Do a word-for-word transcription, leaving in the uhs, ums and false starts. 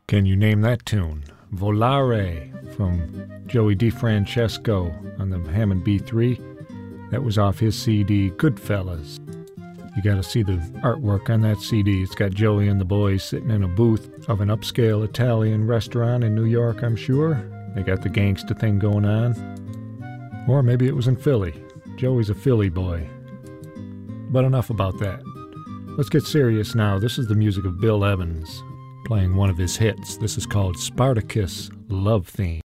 Can you name that tune? Volare from Joey DeFrancesco on the Hammond B three. That was off his C D, Goodfellas. You got to see the artwork on that C D. It's got Joey and the boys sitting in a booth of an upscale Italian restaurant in New York, I'm sure. They got the gangsta thing going on. Or maybe it was in Philly. Joey's a Philly boy. But enough about that. Let's get serious now. This is the music of Bill Evans, playing one of his hits. This is called Spartacus Love Theme.